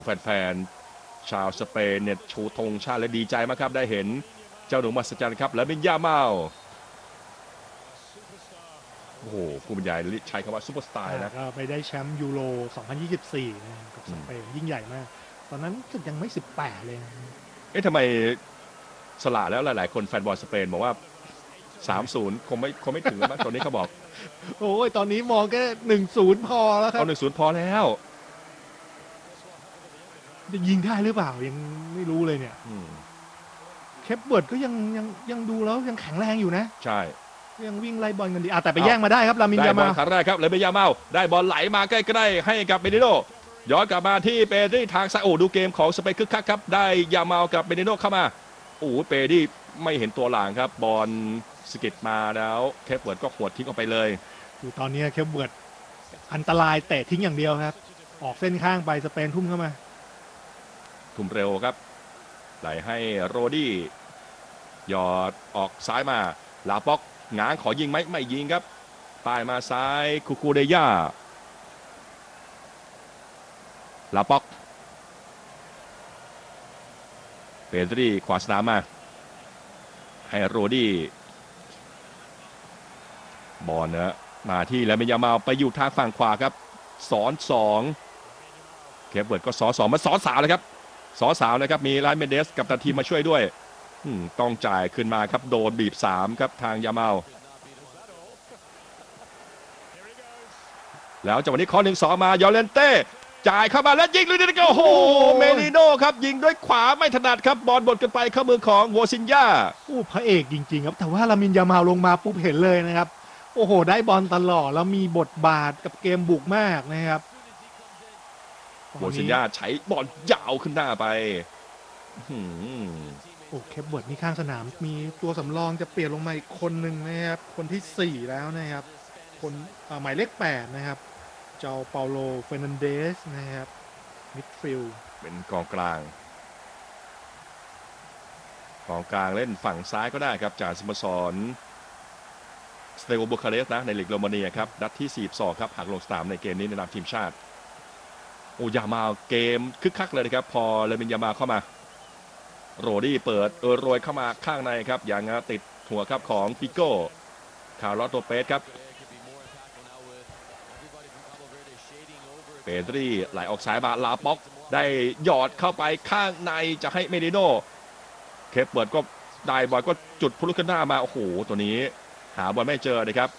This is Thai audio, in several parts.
แฟนๆชาวสเปนเนี่ยชูธงชาติและดีใจมากครับได้เห็นเจ้าหนูมหัศจรรย์ครับและเป็นยาเมาโอ้โหผู้บรรยายใช้คำว่าซูเปอร์สตาร์นะก็ไปได้แชมป์ยูโร 2024 นะกับสเปนยิ่งใหญ่มาก ตอนนั้นรู้สึกยังไม่ 18 เลยนะทำไมสละแล้วหลายๆคนแฟนบอลสเปนบอกว่า 3-0 คงไม่ถึงแล้วมั้งตอนนี้เขาบอกโอ้ยตอนนี้มองแค่ 1-0 พอแล้วครัเอาบ 1-0 พอแล้วจะยิงได้หรือเปล่ายังไม่รู้เลยเนี่ย เคปเบิร์ดก็ยังดูแล้วยังแข็งแรงอยู่นะใช่ยังวิ่งไล่บอลกันดีแต่ไปแย่งมาได้ครับลามินได้ยาบอมาลครั้งแรกครับเลยเป็นยาเมาได้บอลไหลมาใกล้ๆให้กับเบนิโนย้อนกลับมาที่เปรีทางซ้ายโอ้ดูเกมของสเปนคึกคักครับได้ยาเมากับเบนิโนเข้ามาโอ้เปรีไม่เห็นตัวหลังครับบอลสกิดมาแล้วเคปเบิร์ดก็หวดทิ้งออกไปเลยคือตอนนี้เคปเบิร์ดอันตรายเตะทิ้งอย่างเดียวครับ ออกเส้นข้างไปสเปนทุ่มเข้ามาทุ่มเร็วครับไหลให้โรดี้หยอดออกซ้ายมาลาป็อกง้างขอยิงไหมไม่ยิงครับป้ายมาซ้ายคูคูเดย่าลาป็อกเปดรีขวาสนามมาให้โรดี้บอลนะมาที่แล้วเมยามาไปอยู่ทางฝั่งขวาครับสอนสองเคปเบิร์ดก็สอนสองมาสอนสาวเลยครับสอนสาวนะครับมีไลน์เมเดสกับตันทีมมาช่วยด้วยต้องจ่ายขึ้นมาครับโดนบีบ3ครับทางยามาแล้วจังหวะนี้ข้อ1-2มายอเลนเต้จ่ายเข้ามาแล้วยิงเลยนี่ก็โอ้โหเมลิโน่ครับยิงด้วยขวาไม่ถนัดครับบอลบดกันไปเข้ามือของโวซินยาพระเอกจริงๆครับแต่ว่าลามินยามาลงมาปุ๊บเห็นเลยนะครับโอ้โหได้บอลตลอดแล้วมีบทบาทกับเกมบุกมากนะครับโวซินยาใช้บอลยาวขึ้นหน้าไปเคปเบิร์ดนี่ข้างสนามมีตัวสำรองจะเปลี่ยนลงมาอีกคนหนึ่งนะครับคนที่4แล้วนะครับคนหมายเลข8นะครับเจ้าเปาโลเฟรนันเดสนะครับมิดฟิลด์เป็นกองกลางเล่นฝั่งซ้ายก็ได้ครับจากสโมสรสเตโกบูคาเรสต์นะในลีกโรมาเนียครับนัดที่42ครับหากลงสนามในเกมนี้ในนามทีมชาติยามาเกมคึกคักเลยนะครับพอเลมินยามาเข้ามาโรดี้เปิดโรยเข้ามาข้างในครับอย่างติดหัวครับของปิโก้คาร์ลอสโตเปสครับเปดรีไหลออกซ้ายมาลาป็อกได้หยอดเข้าไปข้างในจะให้เมดิโนเคปเบิร์ดก็ได้บอลก็จุดพุลุขึ้นหน้ามาโอ้โหตัวนี้หาบอลไม่เจอเลยครับ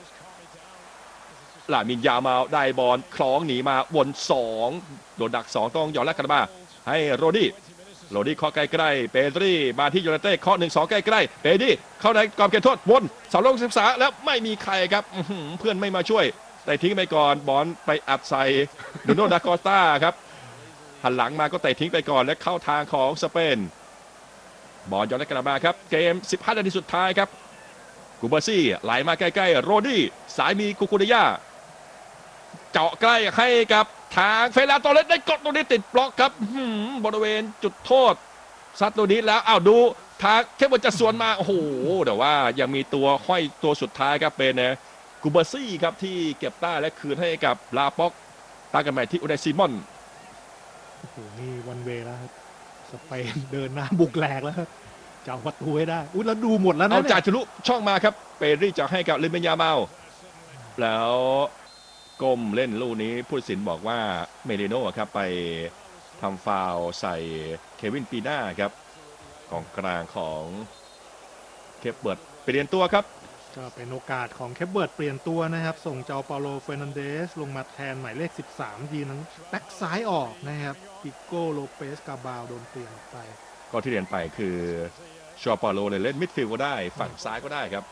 ลามินยามาได้บอลคล้องหนีมาวน2โดนดัก2ต้องหยอดแลกกันมาให้โรดี้เคาะใกล้ๆเปดรีมาที่โยเนเต้เคาะ1-2ใกล้ๆเปดรีเข้าในกรอบเขตโทษวนเสาลงศึกษาแล้วไม่มีใครครับเพื่อนไม่มาช่วยแต่ทิ้งไปก่อนบอลไปอัดใส่ดูโนดาคอสตาครับหันหลังมาก็เตะทิ้งไปก่อนและเข้าทางของสเปนบอลย้อนแลกกันมาครับเกม15นาทีสุดท้ายครับกูเบอร์ซี่ไหลมาใกล้ๆโรดี้สายมีคูคูเดย่าเจาะใกล้ให้กับทางเฟลาโตเลสได้กดตรงนี้ติดบล็อกครับบริเวณจุดโทษซัดตัวนี้แล้วดูทางเคปเบิร์ดจะสวนมาโอ้โหแต่ว่ายังมีตัวห้อยตัวสุดท้ายครับเป็นกูเบอร์ซี่ครับที่เก็บได้และคืนให้กับลาป็อกตั้งกันใหม่ที่อุนายซิมอนโอ้โหนี่วันเวแล้วครับสเปนเดินหน้าบุกแหลกแล้วครับจะเอาประตูให้ได้แล้วดูหมดแล้วนะเอาจ่ายทะลุช่องมาครับเปรีจะให้กับเลเมนยาเมาแล้วก้มเล่นลูกนี้ผู้ตัดสินบอกว่าเมเดโน่ครับไปทำฟาวล์ใส่เควินปีน่าครับกองกลางของเคปเบิร์ดเปลี่ยนตัวครับก็เป็นโอกาสของเคปเบิร์ดเปลี่ยนตัวนะครับส่งเจ้าเปาโลเฟรนันเดสลงมาแทนหมายเลข13ทีนั้นแบ็กซ้ายออกนะครับปิโก้โลเปสกาบาวโดนเปลี่ยนไปก็ที่เรียนไปคือชอปาโลเล่นมิดฟิลด์ก็ได้ฝั่งซ้ายก็ได้ครับ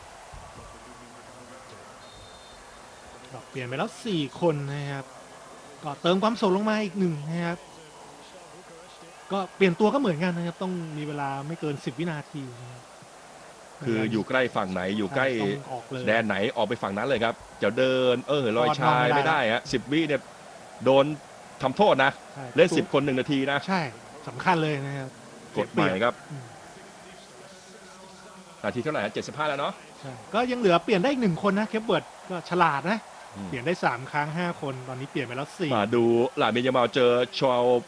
เปลี่ยนไปแล้ว4คนนะครับก็เติมความสดลงมาอีก1นะครับก็เปลี่ยนตัวก็เหมือนกันนะครับต้องมีเวลาไม่เกิน10วินาทีคืออยู่ใกล้ฝั่งไหนอยู่ใกล้แดนไหนออกไปฝั่งนั้นเลยครับจะเดินลอยชายไม่ได้ฮะ10 วิเนี่ยโดนทำโทษนะเล่น10 คน1 นาทีนะใช่สำคัญเลยนะครับกฎใหม่ครับนาทีเท่าไหร่75แล้วเนาะก็ยังเหลือเปลี่ยนได้อีก1คนนะเคปเบิร์ดก็ฉลาดนะเปลี่ยนได้3 ครั้ง5 คนตอนนี้เปลี่ยนไปแล้ว4 มาดูลามินยามาเจอชาว